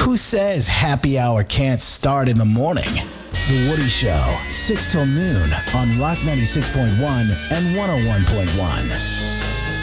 Who says happy hour can't start in the morning? The Woody Show, 6 till noon on Rock 96.1 and 101.1.